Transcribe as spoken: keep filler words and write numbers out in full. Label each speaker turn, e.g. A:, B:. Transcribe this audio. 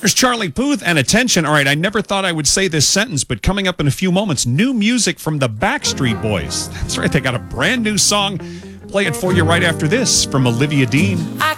A: There's Charlie Puth, and attention. All right, I never thought I would say this sentence, but coming up in a few moments, new music from the Backstreet Boys. That's right, they got a brand new song. Play it for you right after this from Olivia Dean.